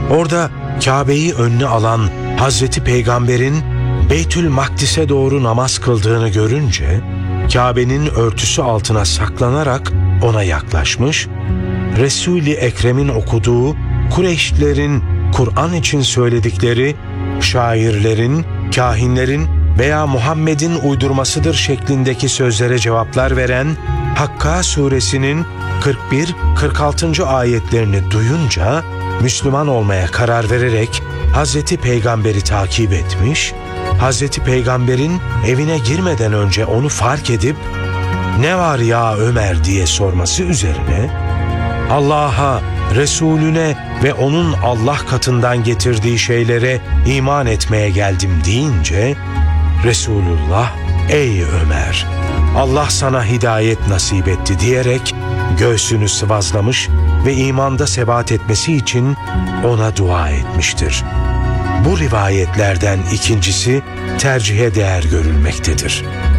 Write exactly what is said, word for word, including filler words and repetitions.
Orada Kabe'yi önüne alan Hazreti Peygamber'in Beytül Makdis'e doğru namaz kıldığını görünce, Kabe'nin örtüsü altına saklanarak ona yaklaşmış, Resul-i Ekrem'in okuduğu Kureyşlilerin Kur'an için söyledikleri, şairlerin, kahinlerin veya Muhammed'in uydurmasıdır şeklindeki sözlere cevaplar veren Hakka suresinin kırk bir kırk altıncı ayetlerini duyunca Müslüman olmaya karar vererek Hazreti Peygamber'i takip etmiş, Hazreti Peygamber'in evine girmeden önce onu fark edip "Ne var ya Ömer?" diye sorması üzerine Allah'a, Resulüne ve onun Allah katından getirdiği şeylere iman etmeye geldim deyince Resulullah, "Ey Ömer, Allah sana hidayet nasip etti" diyerek göğsünü sıvazlamış ve imanda sebat etmesi için ona dua etmiştir. Bu rivayetlerden ikincisi tercihe değer görülmektedir.